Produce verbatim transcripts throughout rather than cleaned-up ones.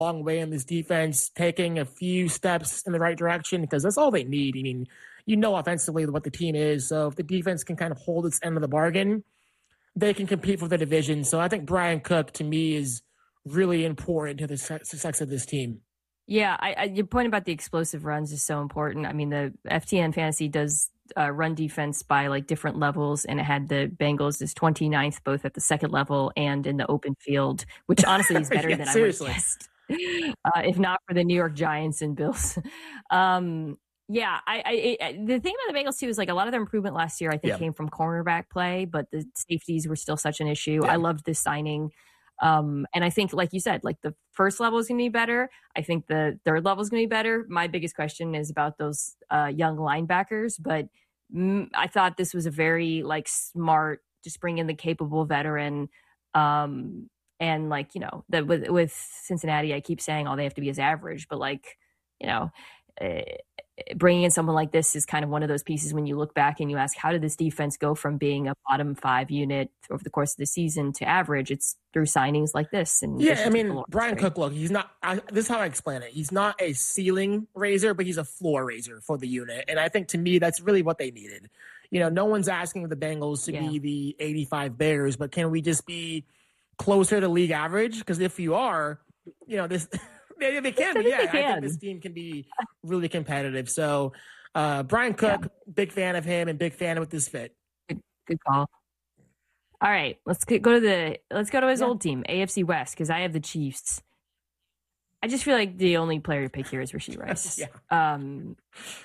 long way in this defense, taking a few steps in the right direction, because that's all they need. I mean, you know offensively what the team is. So if the defense can kind of hold its end of the bargain, they can compete for the division. So I think Brian Cook, to me, is really important to the success of this team. Yeah, I, I, your point about the explosive runs is so important. I mean, the F T N Fantasy does uh, run defense by like different levels, and it had the Bengals as twenty-ninth, both at the second level and in the open field, which honestly is better yeah, than seriously. I would guessed, uh, if not for the New York Giants and Bills. um, yeah, I, I, I the thing about the Bengals too is like a lot of their improvement last year, I think, yeah. came from cornerback play, but the safeties were still such an issue. Yeah. I loved this signing. Um, and I think, like you said, like the first level is going to be better. I think the third level is going to be better. My biggest question is about those uh, young linebackers, but mm, I thought this was a very like smart, just bring in the capable veteran. Um, and like, you know, the, with, with Cincinnati, I keep saying all they have to be is average, but like, you know, uh, bringing in someone like this is kind of one of those pieces when you look back and you ask, how did this defense go from being a bottom five unit over the course of the season to average? It's through signings like this. And yeah, I mean, Brian Cook, look, he's not, I, this is how I explain it. He's not a ceiling raiser, but he's a floor raiser for the unit. And I think to me, that's really what they needed. You know, no one's asking the Bengals to yeah. be the eighty-five Bears, but can we just be closer to league average? Because if you are, you know, this... They, they can be, yeah. They can. I think this team can be really competitive. So, uh, Brian Cook, yeah. big fan of him and big fan of this fit. Good, good call. All right, let's get, go to the let's go to his yeah. old team, A F C West, because I have the Chiefs. I just feel like the only player to pick here is Rashee Rice, yeah. um,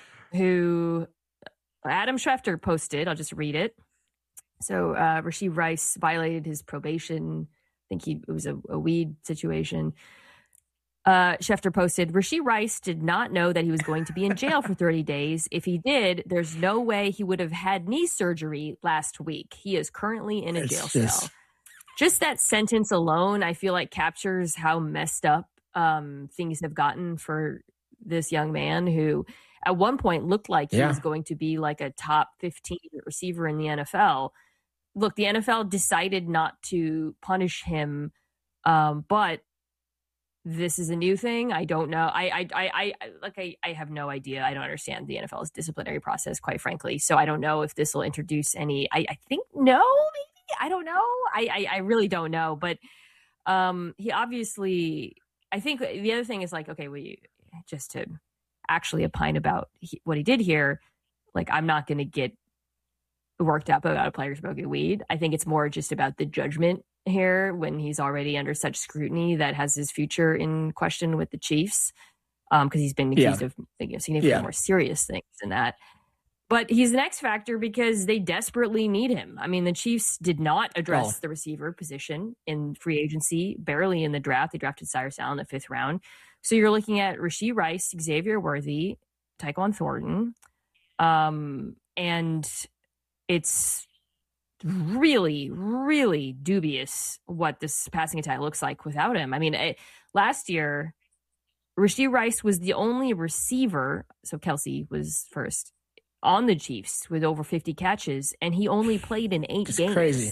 who Adam Schefter posted. I'll just read it. So, uh, Rashee Rice violated his probation. I think he it was a, a weed situation. Uh, Schefter posted, Rashee Rice did not know that he was going to be in jail for thirty days. If he did, there's no way he would have had knee surgery last week. He is currently in a it's jail just... cell. Just that sentence alone, I feel like captures how messed up um, things have gotten for this young man who at one point looked like he yeah. was going to be like a top fifteen receiver in the N F L. Look, the N F L decided not to punish him, um, but this is a new thing. I don't know. I, I, I, I like, I, I have no idea. I don't understand the N F L's disciplinary process, quite frankly. So I don't know if this will introduce any, I, I think, no, maybe, I don't know. I, I, I really don't know, but um, he obviously, I think the other thing is like, okay, we just to actually opine about he, what he did here. Like, I'm not going to get worked up about a player smoking weed. I think it's more just about the judgment here when he's already under such scrutiny that has his future in question with the Chiefs, um, because he's been accused yeah. of you know, significantly yeah. more serious things than that. But he's an X factor because they desperately need him. I mean, the Chiefs did not address oh. the receiver position in free agency, barely in the draft. They drafted Cyrus Allen in the fifth round. So you're looking at Rashee Rice, Xavier Worthy, Tyquan Thornton, um, and it's really, really dubious what this passing attack looks like without him. I mean, it, last year, Rashee Rice was the only receiver, so Kelsey was first, on the Chiefs with over fifty catches, and he only played in eight Just games. Crazy.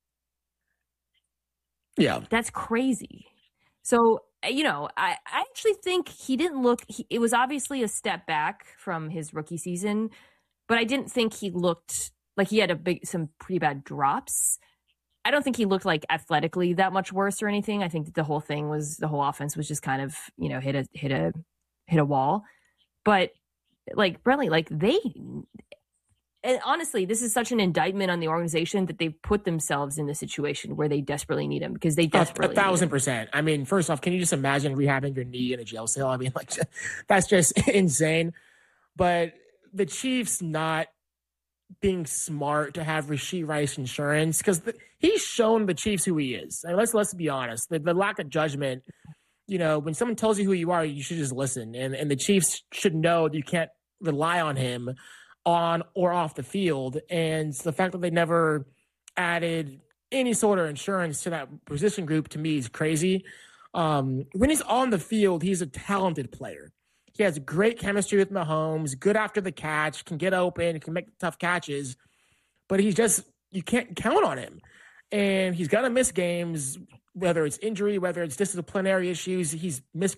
Yeah. That's crazy. So, you know, I, I actually think he didn't look, he, it was obviously a step back from his rookie season, but I didn't think he looked like he had a big, some pretty bad drops. I don't think he looked like athletically that much worse or anything. I think that the whole thing was, the whole offense was just kind of, you know, hit a, hit a, hit a wall. But like Brentley, like they, and honestly, this is such an indictment on the organization that they've put themselves in the situation where they desperately need him because they desperately a, a thousand percent. I mean, first off, can you just imagine rehabbing your knee in a jail cell? I mean, like that's just insane. But the Chiefs not being smart to have Rashee Rice insurance because he's shown the Chiefs who he is. I mean, let's let's be honest. The, the lack of judgment, you know, when someone tells you who you are, you should just listen. And and the Chiefs should know that you can't rely on him on or off the field. And the fact that they never added any sort of insurance to that position group to me is crazy. Um, when he's on the field, he's a talented player. He has great chemistry with Mahomes, good after the catch, can get open, can make tough catches, but he's just, you can't count on him. And he's going to miss games whether it's injury, whether it's disciplinary issues, he's missed